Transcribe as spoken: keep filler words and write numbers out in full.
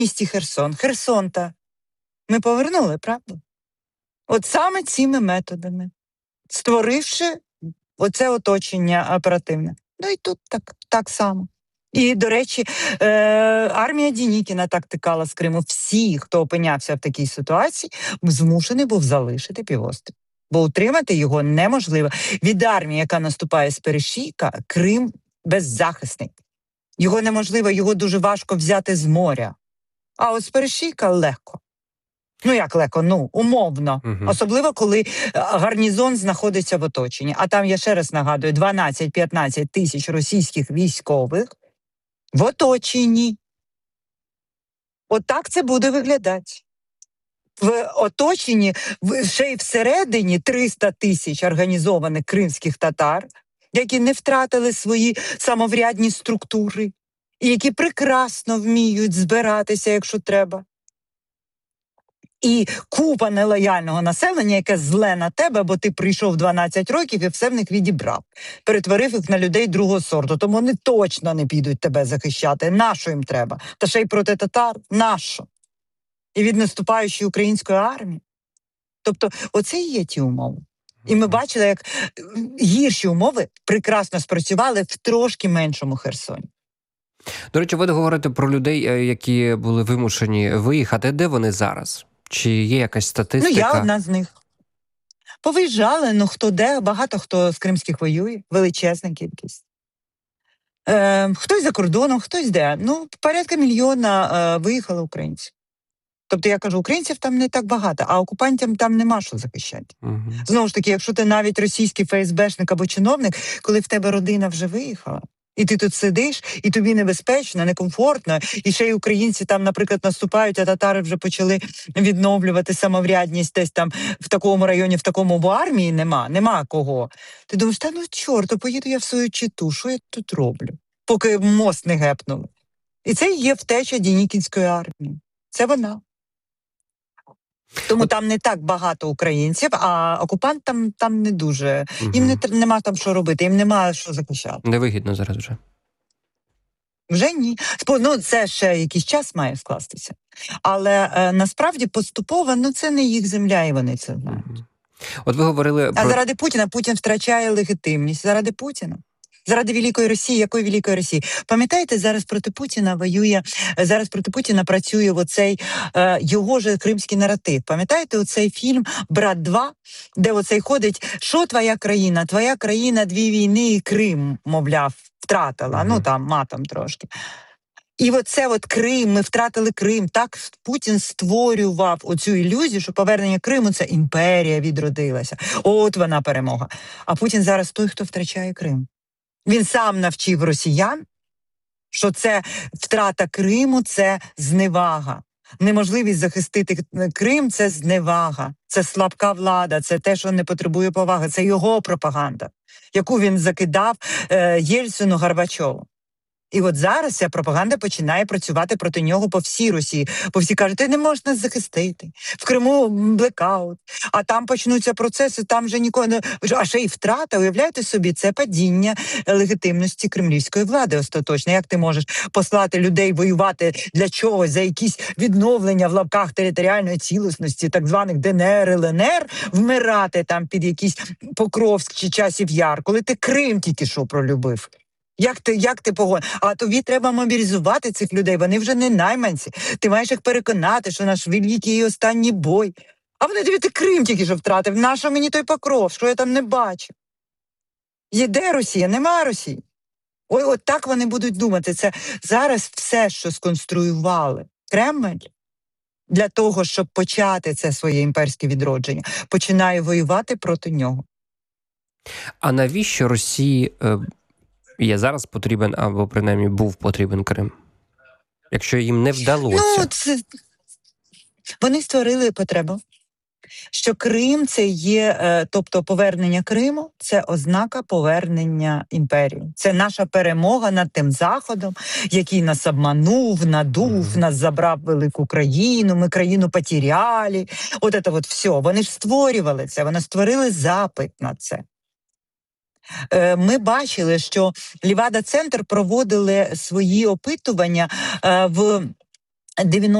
місті Херсон. Херсон-та ми повернули, правда? От саме цими методами, створивши оце оточення оперативне. Ну і тут так, так само. І, до речі, е, армія Дінікіна так тикала з Криму. Всі, хто опинявся в такій ситуації, змушений був залишити півострів. Бо утримати його неможливо. Від армії, яка наступає з перешийка, Крим беззахисний. Його неможливо, його дуже важко взяти з моря. А от з перешийка легко. Ну, як легко? Ну, умовно. Угу. Особливо, коли гарнізон знаходиться в оточенні. А там, я ще раз нагадую, дванадцять-п'ятнадцять тисяч російських військових в оточенні. Отак це буде виглядати. В оточенні, ще й всередині триста тисяч організованих кримських татар, які не втратили свої самоврядні структури, і які прекрасно вміють збиратися, якщо треба. І купа нелояльного населення, яке зле на тебе, бо ти прийшов дванадцять років і все в них відібрав. Перетворив їх на людей другого сорту. Тому вони точно не підуть тебе захищати. Нащо їм треба? Та ще й проти татар? Нащо? І від наступаючої української армії. Тобто, оце і є ті умови. І ми бачили, як гірші умови прекрасно спрацювали в трошки меншому Херсоні. До речі, ви говорите про людей, які були вимушені виїхати. Де вони зараз? Чи є якась статистика? Ну, я одна з них. Повиїжджали, ну хто де, багато хто з кримських воює, величезна кількість. Е, хтось за кордоном, хтось де. Ну, порядка мільйона е, виїхало українців. Тобто, я кажу, українців там не так багато, а окупантам там нема що захищати. Угу. Знову ж таки, якщо ти навіть російський ФСБшник або чиновник, коли в тебе родина вже виїхала, і ти тут сидиш, і тобі небезпечно, некомфортно, і ще й українці там, наприклад, наступають, а татари вже почали відновлювати самоврядність десь там в такому районі, в такому, бо армії нема, нема кого. Ти думаєш, та ну чорт, поїду я в свою Читу, що я тут роблю? Поки мост не гепнули. І це є втеча Дінікінської армії. Це вона. Тому там не так багато українців, а окупантам там не дуже. Угу. Їм не, нема там що робити, їм нема що захищати. Невигідно зараз вже. Вже ні. Ну, це ще якийсь час має скластися. Але е, насправді поступово, ну це не їх земля, і вони це знають. Угу. От ви говорили а про... заради Путіна Путін втрачає легітимність. Заради Путіна. Заради Великої Росії, якої Великої Росії? Пам'ятаєте, зараз проти Путіна воює, зараз проти Путіна працює оцей е, його же кримський наратив. Пам'ятаєте оцей фільм «Брат два», де оцей ходить, що твоя країна? Твоя країна дві війни і Крим, мовляв, втратила. Mm-hmm. Ну там матом трошки. І оце от Крим, ми втратили Крим. Так Путін створював оцю ілюзію, що повернення Криму – це імперія відродилася. От вона перемога. А Путін зараз той, хто втрачає Крим. Він сам навчив росіян, що це втрата Криму – це зневага. Неможливість захистити Крим – це зневага. Це слабка влада, це те, що не потребує поваги. Це його пропаганда, яку він закидав е, Єльцину, Горбачову. І от зараз ця пропаганда починає працювати проти нього по всій Росії. Бо всі кажуть, ти не можеш нас захистити. В Криму блекаут. А там почнуться процеси, там вже нікого не... А ще й втрата, уявляєте собі, це падіння легітимності кремлівської влади остаточно. Як ти можеш послати людей воювати для чогось, за якісь відновлення в лапках територіальної цілісності, так званих ДНР, ЛНР, вмирати там під якийсь Покровськ чи Часів Яр, коли ти Крим тільки що пролюбив? Як ти, як ти погодиш? А тобі треба мобілізувати цих людей, вони вже не найманці. Ти маєш їх переконати, що наш великий і останній бой. А вони тобі ти Крим тільки що втратив. Нащо мені той Покров? Що я там не бачу? Є де Росія? Нема Росії. Ой, от так вони будуть думати. Це зараз все, що сконструювали Кремль для того, щоб почати це своє імперське відродження, починає воювати проти нього. А навіщо Росії... Е... є зараз потрібен, або принаймні був потрібен Крим? Якщо їм не вдалося. Ну, це... Вони створили потребу, що Крим це є, тобто повернення Криму, це ознака повернення імперії. Це наша перемога над тим Заходом, який нас обманув, надув, mm-hmm. нас забрав велику країну, ми країну потеряли. От це от все. Вони ж створювали це, вони створили запит на це. Ми бачили, що Лівада-центр проводили свої опитування в дев'яносто